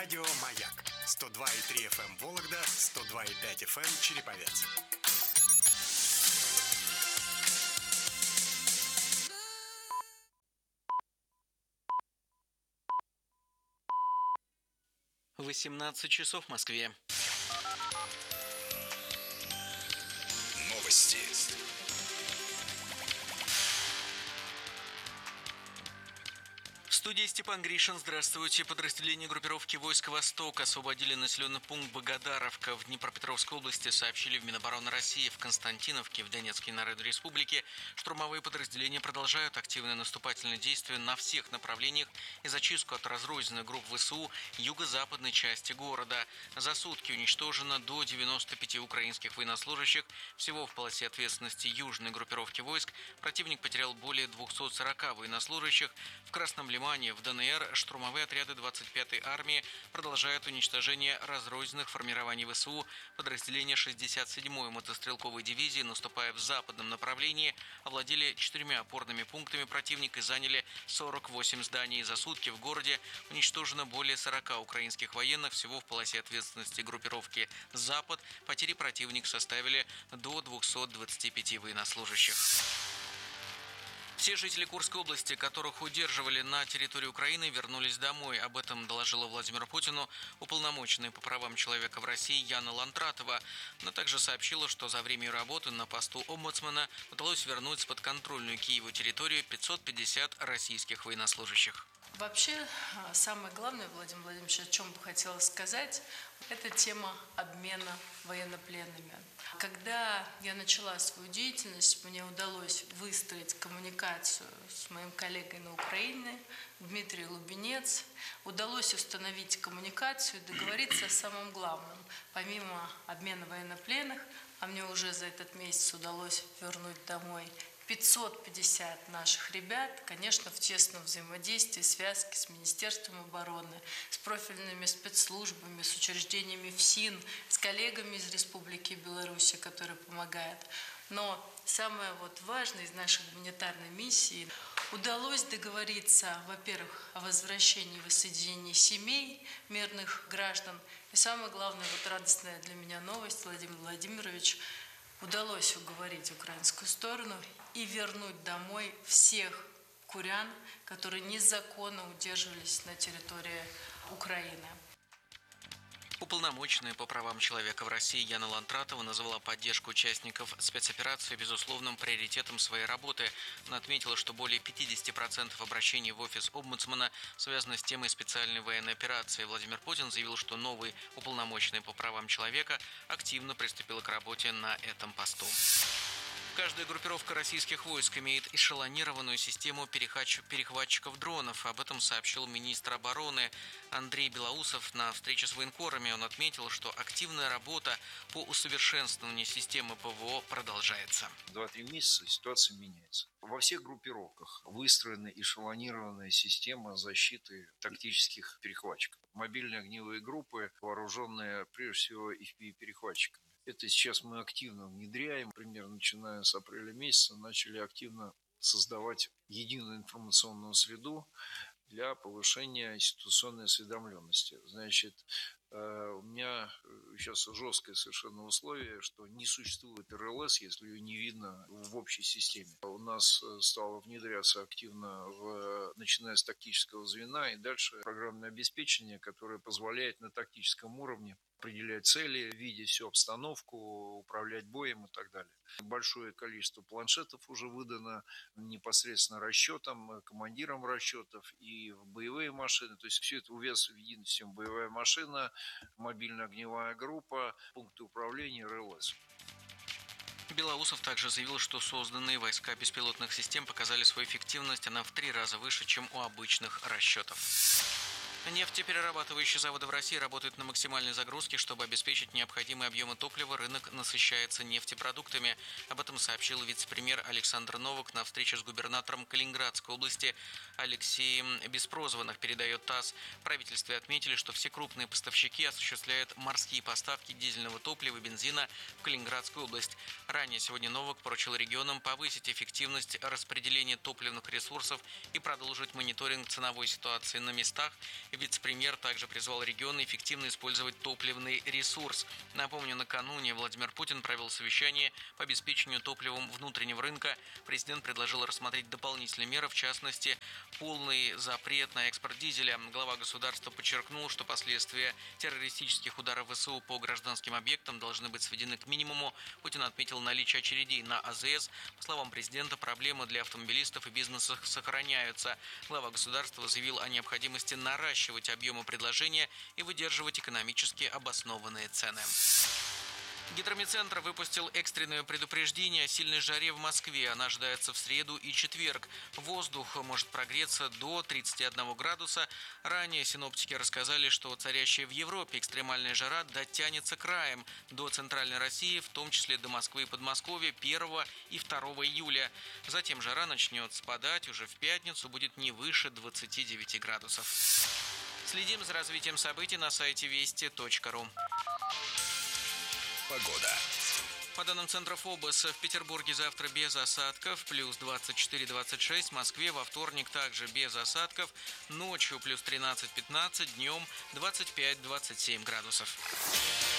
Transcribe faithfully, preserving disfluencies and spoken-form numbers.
Радио «Маяк» сто два и три эф эм Вологда, сто два и пять эф эм Череповец. восемнадцать часов в Москве. Новости. В студии Степан Гришин. Здравствуйте. Подразделения группировки войск «Восток» освободили населенный пункт Богодаровка в Днепропетровской области, сообщили в Минобороны России. В Константиновке, в Донецкой Народной Республике, штурмовые подразделения продолжают активные наступательные действия на всех направлениях и зачистку от разрозненных групп ВСУ юго-западной части города. За сутки уничтожено до девяноста пяти украинских военнослужащих. Всего в полосе ответственности южной группировки войск противник потерял более двухсот сорока военнослужащих. В Красном Лимане в ДНР штурмовые отряды двадцать пятой армии продолжают уничтожение разрозненных формирований ВСУ. Подразделения шестьдесят седьмой мотострелковой дивизии, наступая в западном направлении, овладели четырьмя опорными пунктами противника и заняли сорок восемь зданий. За сутки в городе уничтожено более сорока украинских военных. Всего в полосе ответственности группировки «Запад» потери противника составили до двухсот двадцати пяти военнослужащих. Все жители Курской области, которых удерживали на территории Украины, вернулись домой. Об этом доложила Владимиру Путину уполномоченная по правам человека в России Яна Лантратова. Она также сообщила, что за время ее работы на посту омбудсмена удалось вернуть с подконтрольную Киеву территорию пятьсот пятьдесят российских военнослужащих. Вообще, самое главное, Владимир Владимирович, о чем бы хотела сказать, это тема обмена военнопленными. Когда я начала свою деятельность, мне удалось выстроить коммуникацию с моим коллегой на Украине, Дмитрием Лубенец. Удалось установить коммуникацию, договориться о самом главном. Помимо обмена военнопленных, а мне уже за этот месяц удалось вернуть домой пятьсот пятьдесят наших ребят, конечно, в тесном взаимодействии, связке с Министерством обороны, с профильными спецслужбами, с учреждениями ФСИН, с коллегами из Республики Беларусь, которые помогают. Но самое вот важное из нашей гуманитарной миссии – удалось договориться, во-первых, о возвращении и воссоединении семей мирных граждан. И самое главное, вот радостная для меня новость, Владимир Владимирович, удалось уговорить украинскую сторону и вернуть домой всех курян, которые незаконно удерживались на территории Украины. Уполномоченная по правам человека в России Яна Лантратова назвала поддержку участников спецоперации безусловным приоритетом своей работы. Она отметила, что более пятьдесят процентов обращений в офис омбудсмена связано с темой специальной военной операции. Владимир Путин заявил, что новый уполномоченный по правам человека активно приступил к работе на этом посту. Каждая группировка российских войск имеет эшелонированную систему перехватчиков дронов. Об этом сообщил министр обороны Андрей Белоусов на встрече с военкорами. Он отметил, что активная работа по усовершенствованию системы ПВО продолжается. Два-три месяца ситуация меняется. Во всех группировках выстроена эшелонированная система защиты тактических перехватчиков. Мобильные огневые группы, вооруженные прежде всего эф пи ви-перехватчиками. Это сейчас мы активно внедряем. Примерно начиная с апреля месяца начали активно создавать единую информационную среду для повышения ситуационной осведомленности. Значит, у меня сейчас жесткое совершенно условие, что не существует эр эл эс, если ее не видно в общей системе. У нас стало внедряться активно, в, начиная с тактического звена и дальше программное обеспечение, которое позволяет на тактическом уровне определять цели, видеть всю обстановку, управлять боем и так далее. Большое количество планшетов уже выдано непосредственно расчетам, командирам расчетов и в боевые машины. То есть все это увязывается в единую систему: боевая машина, мобильная огневая группа, пункты управления, эр эл эс. Белоусов также заявил, что созданные войска беспилотных систем показали свою эффективность, она в три раза выше, чем у обычных расчетов. Нефтеперерабатывающие заводы в России работают на максимальной загрузке. Чтобы обеспечить необходимые объемы топлива, рынок насыщается нефтепродуктами. Об этом сообщил вице-премьер Александр Новак на встрече с губернатором Калининградской области Алексеем Беспрозванных, передает ТАСС. В правительстве отметили, что все крупные поставщики осуществляют морские поставки дизельного топлива и бензина в Калининградскую область. Ранее сегодня Новак поручил регионам повысить эффективность распределения топливных ресурсов и продолжить мониторинг ценовой ситуации на местах. Вице-премьер также призвал регионы эффективно использовать топливный ресурс. Напомню, накануне Владимир Путин провел совещание по обеспечению топливом внутреннего рынка. Президент предложил рассмотреть дополнительные меры, в частности, полный запрет на экспорт дизеля. Глава государства подчеркнул, что последствия террористических ударов ВСУ по гражданским объектам должны быть сведены к минимуму. Путин отметил наличие очередей на АЗС. По словам президента, проблемы для автомобилистов и бизнеса сохраняются. Глава государства заявил о необходимости наращивать объемы предложения и выдерживать экономически обоснованные цены. Гидромедцентр выпустил экстренное предупреждение о сильной жаре в Москве. Она ожидается в среду и четверг. Воздух может прогреться до тридцати одного градуса. Ранее синоптики рассказали, что царящая в Европе экстремальная жара дотянется краем до Центральной России, в том числе до Москвы и Подмосковья первого и второго июля. Затем жара начнет спадать уже в пятницу, будет не выше двадцати девяти градусов. Следим за развитием событий на сайте вести точка ру. Погода. По данным Центра ФОБОС, в Петербурге завтра без осадков, плюс двадцать четыре - двадцать шесть, в Москве во вторник также без осадков, ночью плюс тринадцать - пятнадцать, днем двадцать пять - двадцать семь градусов.